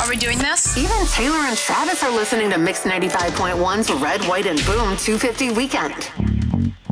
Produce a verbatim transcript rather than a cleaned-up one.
Are we doing this? Even Taylor and Travis are listening to Mix ninety-five point one's Red, White, and Boom two fifty Weekend.